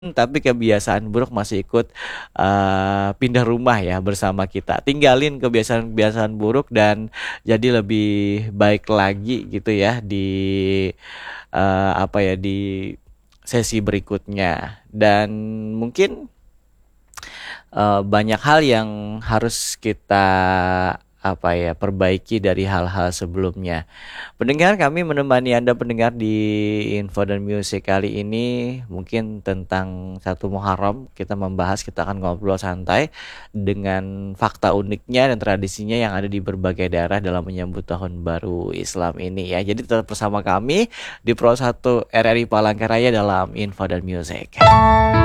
tapi kebiasaan buruk masih ikut pindah rumah ya bersama kita. Tinggalin kebiasaan-kebiasaan buruk dan jadi lebih baik lagi gitu ya di di sesi berikutnya. Dan mungkin banyak hal yang harus kita perbaiki dari hal-hal sebelumnya. Pendengar, kami menemani Anda pendengar di Info dan Music kali ini mungkin tentang satu Muharram. Kita membahas, kita akan ngobrol santai dengan fakta uniknya dan tradisinya yang ada di berbagai daerah dalam menyambut tahun baru Islam ini ya. Jadi tetap bersama kami di Pro 1 RRI Palangkaraya dalam Info dan Music.